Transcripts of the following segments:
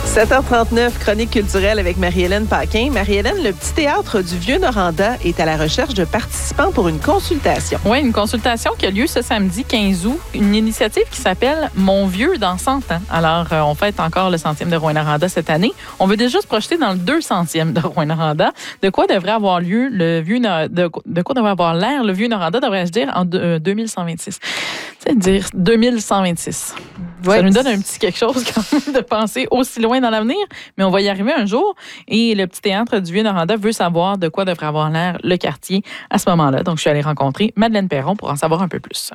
7h39, chronique culturelle avec Marie-Hélène Paquin. Marie-Hélène, le petit théâtre du Vieux-Noranda est à la recherche de participants pour une consultation. Oui, une consultation qui a lieu ce samedi 15 août. Une initiative qui s'appelle « Mon vieux dans 100 ans ». Alors, on fête encore le 100e de Rouyn-Noranda cette année. On veut déjà se projeter dans le 200e de Rouyn-Noranda. De quoi devrait avoir lieu de quoi devrait avoir l'air le Vieux-Noranda, devrais-je dire, en 2126. C'est-à-dire 2126. Ouais. Ça nous donne un petit quelque chose quand même de penser aussi loin dans l'avenir, mais on va y arriver un jour. Et le petit théâtre du Vieux-Noranda veut savoir de quoi devrait avoir l'air le quartier à ce moment-là. Donc, je suis allée rencontrer Madeleine Perron pour en savoir un peu plus.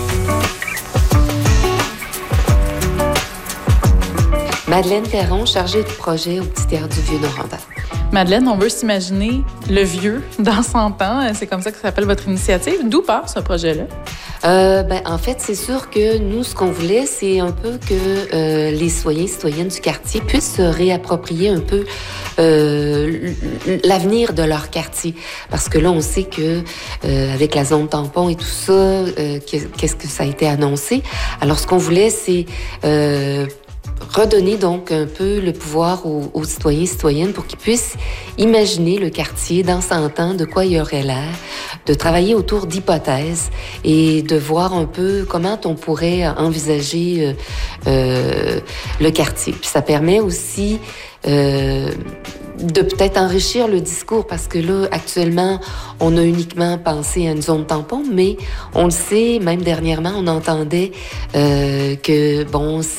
Madeleine Perron, chargée de projet au petit théâtre du Vieux-Noranda. Madeleine, on veut s'imaginer le vieux dans 100 ans. C'est comme ça que s'appelle votre initiative. D'où part ce projet-là? En fait, c'est sûr que nous, ce qu'on voulait, c'est un peu que les citoyennes du quartier puissent se réapproprier un peu l'avenir de leur quartier. Parce que là, on sait que avec la zone tampon et tout ça, qu'est-ce que ça a été annoncé. Alors, ce qu'on voulait, c'est redonner donc un peu le pouvoir aux citoyens et citoyennes pour qu'ils puissent imaginer le quartier dans 100 ans, de quoi il aurait l'air, de travailler autour d'hypothèses et de voir un peu comment on pourrait envisager le quartier. Puis ça permet aussi de peut-être enrichir le discours parce que là, actuellement, on a uniquement pensé à une zone tampon, mais on le sait, même dernièrement, on entendait que, bon,